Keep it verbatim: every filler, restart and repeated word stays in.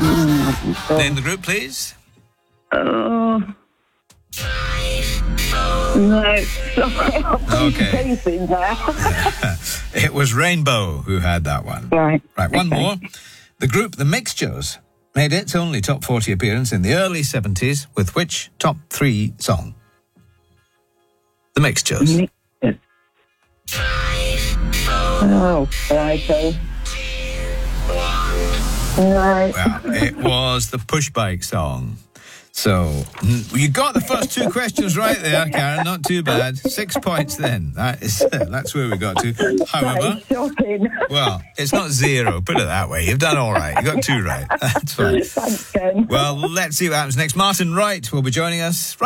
Mm, Name the group, please. Oh. No, sorry. Okay. There. It was Rainbow who had that one. Right. Right, one okay. more. The group The Mixtures made its only top forty appearance in the early seventies with which top three song? The Mixtures. Mixtures. Oh, righto. No. Well, it was the Push Bike song. So, you got the first two questions right there, Karen. Not too bad. Six points then. That is, that's where we got to. However, well, it's not zero. Put it that way. You've done all right. You got two right. That's fine. Thanks, Ken. Well, let's see what happens next. Martin Wright will be joining us.